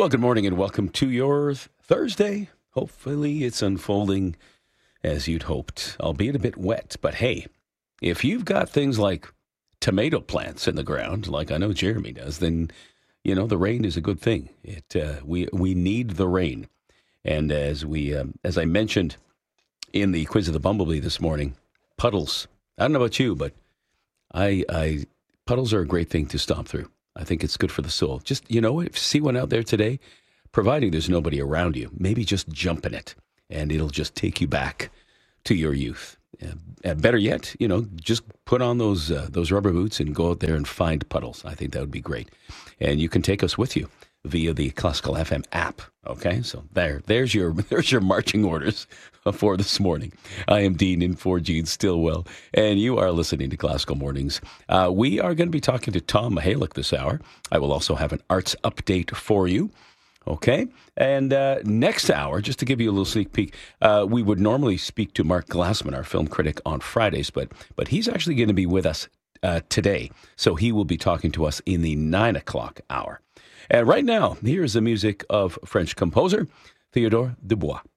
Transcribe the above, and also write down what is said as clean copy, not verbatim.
Well, good morning and welcome to your Thursday. Hopefully it's unfolding as you'd hoped, albeit a bit wet. But hey, if you've got things like tomato plants in the ground, like I know Jeremy does, then, the rain is a good thing. We need the rain. And as I mentioned in the quiz of the Bumblebee this morning, puddles. I don't know about you, but puddles are a great thing to stomp through. I think it's good for the soul. Just, if you see one out there today, providing there's nobody around you, maybe just jump in it and it'll just take you back to your youth. Better yet, just put on those rubber boots and go out there and find puddles. I think that would be great. And you can take us with you via the Classical FM app. Okay, so there's your marching orders for this morning. I am Dean in for Gene Stillwell, and you are listening to Classical Mornings. We are going to be talking to Tom Mahalik this hour. I will also have an arts update for you. Okay, and next hour, just to give you a little sneak peek, we would normally speak to Mark Glassman, our film critic, on Fridays, but he's actually going to be with us today, so he will be talking to us in the 9 o'clock hour. And right now, here's the music of French composer Theodore Dubois.